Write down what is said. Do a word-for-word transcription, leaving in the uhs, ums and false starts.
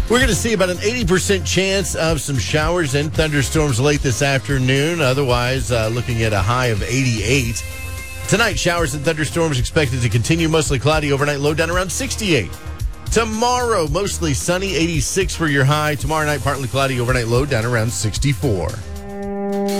We're going to see about an eighty percent chance of some showers and thunderstorms late this afternoon. Otherwise, uh, looking at a high of eighty-eight. Tonight, showers and thunderstorms expected to continue. Mostly cloudy overnight, low down around sixty-eight. Tomorrow, mostly sunny, eighty-six for your high. Tomorrow night, partly cloudy overnight, low down around sixty-four.